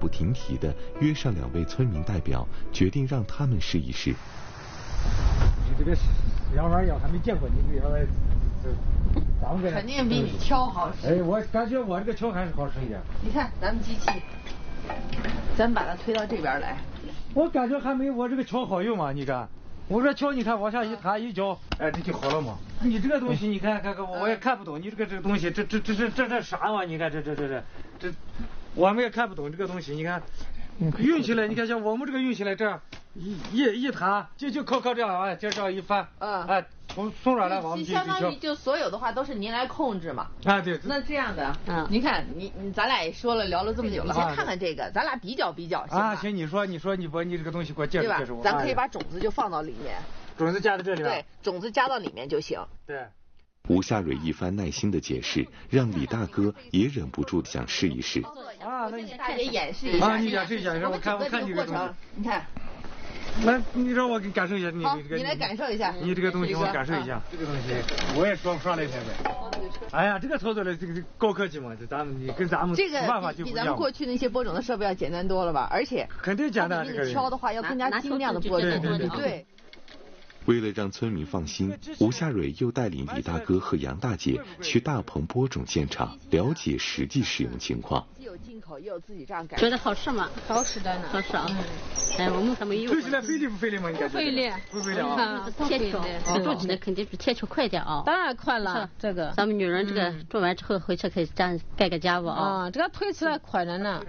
不停蹄地约上2位村民代表，决定让他们试一试。 你这个两碗药还没见过，你这咱们肯定比你挑好吃。 哎，我感觉我这个挑还是好吃一点。 你看咱们机器，咱把它推到这边来。 我感觉还没我这个锹好用嘛，你看。我说锹，你看往下一弹一搅，哎，这就好了嘛。你这个东西，你看我也看不懂，你这个东西，这啥嘛？你看这，我们也看不懂这个东西。你看，运起来，你看像我们这个运起来这样，一弹，就靠这样啊，就这样一翻，哎，松软了，我们相当于就所有的话都是您来控制嘛。 啊，对。 那这样的，你看咱俩也说了聊了这么久了，你先看看这个，咱俩比较行吧？ 啊，行，你说你把你这个东西给我介绍介绍。 咱可以把种子就放到里面。 种子加在这里。 对，种子加到里面就行。 对。 吴夏蕊一番耐心的解释，让李大哥也忍不住想试一试。 啊，那你大姐演示一下。 啊，你演示一下，我看你这个东西。 你看。 来，你让我给感受一下你这个。 你来感受一下。 你这个东西我感受一下。这个东西我也说不上来现在。哎呀，这个操作的这个高科技嘛，你跟咱们这个办法就不一样。 比咱们过去那些播种的设备要简单多了吧？而且肯定简单。这个挑的话要更加精亮的播种。对。 为了让村民放心，吴夏蕊又带领李大哥和杨大姐去大棚播种现场，了解实际使用情况。 既有进口，又有自己这样改。 觉得好吃吗？ 好吃的呢。 好吃啊！哎，我们还没有。 推起来费力不费力吗？你感觉？ 费力。 不费力啊？ 铁锹，吃种起来肯定比铁锹快点啊。 当然快了，这个。 咱们女人这个种完之后回去可以干个家务啊。 这个推起来快着呢。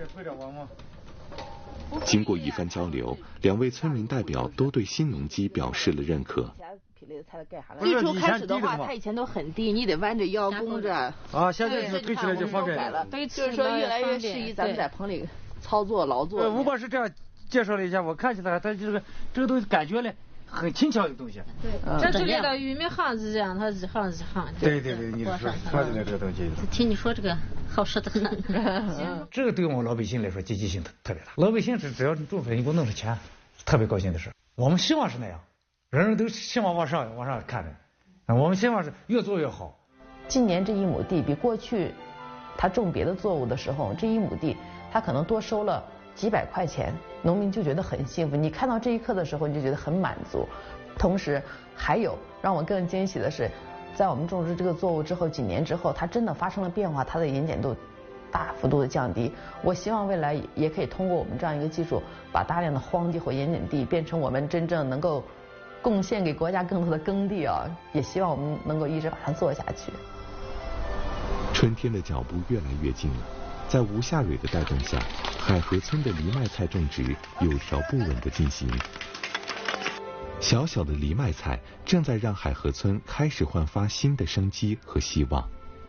经过一番交流，2位村民代表都对新农机表示了认可。 最初开始的话，它以前都很低，你得弯着腰弓着。 啊，现在是推起来就方便了。就是说越来越适宜咱们在棚里操作劳作。 吴博士这样介绍了一下，我看起来它就是这个东西感觉呢很轻巧的东西。 对，这里的玉米行是这样，它一行一行。 对，你说起来这个东西。 听你说这个好吃的很。 这个对我们老百姓来说积极性特别大，老百姓只要你种出来，你给我弄出钱，特别高兴的事。我们希望是那样，人人都希望往上看的，我们希望是越做越好。 今年这1亩地比过去他种别的作物的时候，这1亩地他可能多收了几百块钱，农民就觉得很幸福。你看到这一刻的时候，你就觉得很满足。同时还有让我更惊喜的是，在我们种植这个作物之后，几年之后，它真的发生了变化，它的盐碱度大幅度的降低。我希望未来也可以通过我们这样一个技术，把大量的荒地或盐碱地变成我们真正能够贡献给国家更多的耕地啊！也希望我们能够一直把它做下去。 春天的脚步越来越近了，在吴夏蕊的带动下，海河村的藜麦菜种植有条不紊地进行。小小的藜麦菜正在让海河村开始焕发新的生机和希望。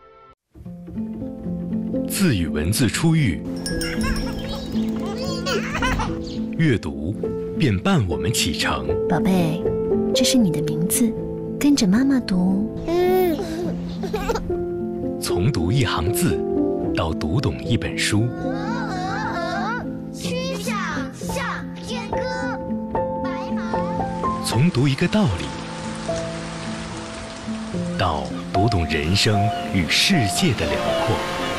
自与文字初遇，阅读便伴我们启程。 宝贝，这是你的名字，跟着妈妈读。 从读一行字，到读懂一本书。 曲项向天歌，白马。 从读一个道理，到读懂人生与世界的辽阔。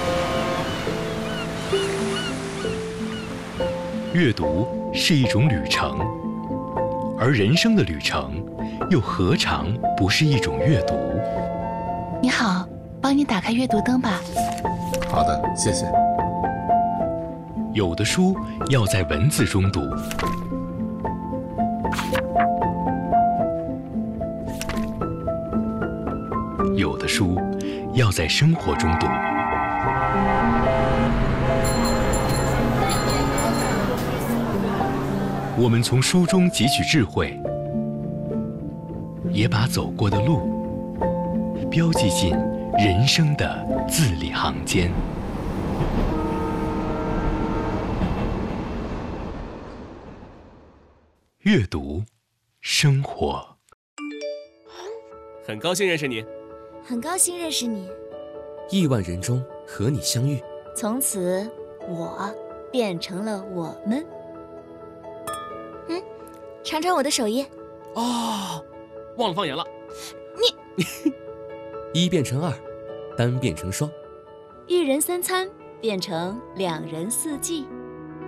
阅读是一种旅程，而人生的旅程又何尝不是一种阅读？ 你好，帮你打开阅读灯吧。 好的，谢谢。 有的书要在文字中读，有的书要在生活中读。我们从书中汲取智慧，也把走过的路标记进人生的字里行间。阅读，生活。 很高兴认识你。 很高兴认识你。 亿万人中和你相遇。 从此，我变成了我们。尝尝我的手艺。 哦，忘了放盐了。 你一变成二，单变成双， 一人三餐变成2人4季。